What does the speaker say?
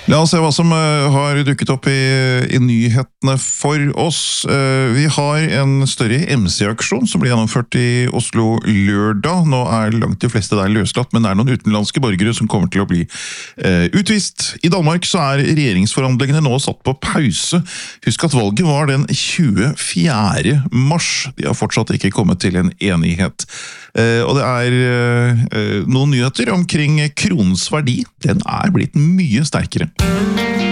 La oss se hva som har dukket opp i nyhetene for oss. Vi har en større MC-aksjon som ble gjennomført i Oslo lørdag. Nå langt de fleste der løslatt, men det noen utenlandske borgere som kommer til å bli utvist. I Danmark så regjeringsforhandlingene nå satt på pause. Husk at valget var den 24. mars. De har fortsatt ikke kommet til en enighet. Og det noen nyheter omkring kronens verdi. Den blitt mye sterkere.